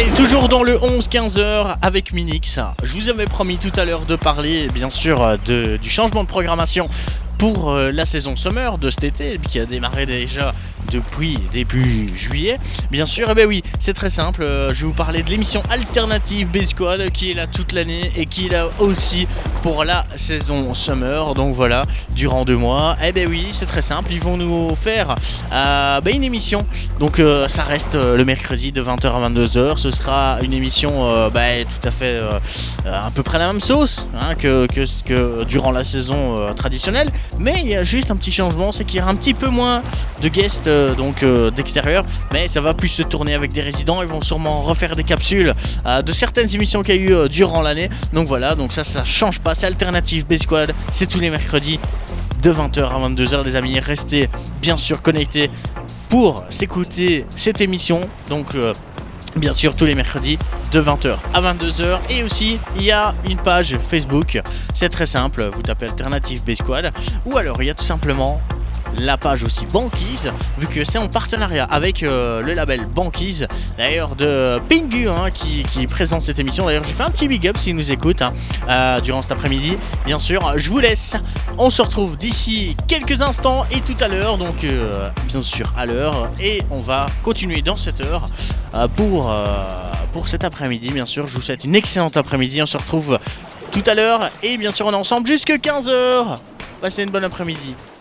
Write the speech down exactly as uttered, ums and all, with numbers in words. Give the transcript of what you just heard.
Allez, toujours dans le onze quinze heures avec Minix. Je vous avais promis tout à l'heure de parler, bien sûr, de, du changement de programmation pour euh, la saison summer de cet été, qui a démarré déjà depuis début juillet. Bien sûr, eh ben oui, c'est très simple. Euh, je vais vous parler de l'émission alternative B-Squad qui est là toute l'année et qui est là aussi pour la saison summer. Donc voilà, durant deux mois. Eh ben oui, c'est très simple. Ils vont nous faire euh, ben une émission. Donc euh, ça reste euh, le mercredi de vingt heures à vingt-deux heures. Ce sera une émission euh, ben, tout à fait euh, à peu près la même sauce hein, que, que, que durant la saison euh, traditionnelle. Mais il y a juste un petit changement, c'est qu'il y aura un petit peu moins de guests euh, donc euh, d'extérieur, mais ça va plus se tourner avec des résidents. Ils vont sûrement refaire des capsules euh, de certaines émissions qu'il y a eu euh, durant l'année. Donc voilà, donc ça, ça change pas. C'est alternative B-Squad, c'est tous les mercredis de vingt heures à vingt-deux heures, les amis. Restez bien sûr connectés pour s'écouter cette émission. Donc euh, bien sûr tous les mercredis de vingt heures à vingt-deux heures. Et aussi il y a une page Facebook, c'est très simple, vous tapez Alternative B-Squad, ou alors il y a tout simplement la page aussi Banquise, vu que c'est en partenariat avec euh, le label Banquise, d'ailleurs de Pingu hein, qui, qui présente cette émission. D'ailleurs j'ai fait un petit big up s'il nous écoute hein, euh, durant cet après-midi. Bien sûr, je vous laisse, on se retrouve d'ici quelques instants et tout à l'heure, donc euh, bien sûr à l'heure, et on va continuer dans cette heure euh, pour, euh, pour cet après-midi. Bien sûr, je vous souhaite une excellente après-midi, on se retrouve tout à l'heure, et bien sûr on est ensemble jusqu'à quinze heures. Passez une bonne après-midi.